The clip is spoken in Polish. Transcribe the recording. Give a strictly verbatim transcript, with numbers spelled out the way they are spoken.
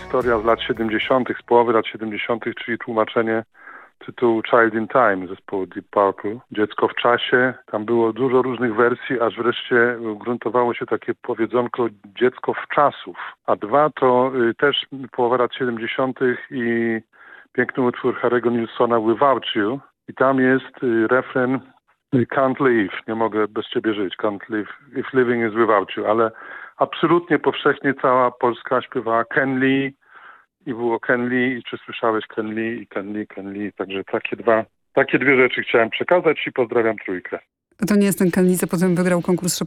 historia z lat siedemdziesiątych, z połowy lat siedemdziesiątych, czyli tłumaczenie tytułu Child in Time zespołu Deep Purple. Dziecko w czasie. Tam było dużo różnych wersji, aż wreszcie ugruntowało się takie powiedzonko dziecko w czasów. A dwa to y, też połowa lat siedemdziesiątych i piękny utwór Harry'ego Nilssona Without You. I tam jest y, refren Can't live, nie mogę bez ciebie żyć, can't live if living is without you, ale absolutnie powszechnie cała Polska śpiewała Ken Lee i było Ken Lee i czy słyszałeś Ken Lee i Ken Lee, Ken Lee, także takie dwa, takie dwie rzeczy chciałem przekazać i pozdrawiam trójkę. To nie jest ten Ken Lee, co potem wygrał konkurs